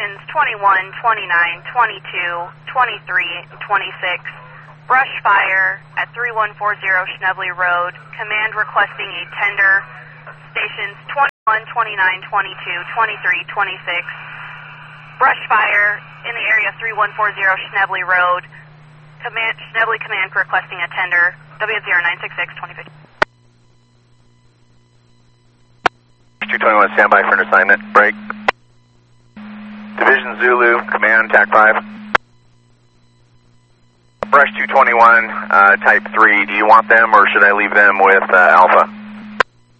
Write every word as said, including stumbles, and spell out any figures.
stations twenty-one, twenty-nine, twenty-two, twenty-three, and twenty-six. Brush fire at three one four zero Schnebly Road. Command requesting a tender. Stations twenty-one, twenty-nine, twenty-two, twenty-three, twenty-six. Brush fire in the area three one four zero Schnebly Road. Command, Schnebly Command requesting a tender. W zero nine six six, twenty fifty. two twenty-one, standby for an assignment. Break. Division Zulu, Command, T A C five. Brush two twenty-one, uh, Type three, do you want them or should I leave them with uh, Alpha?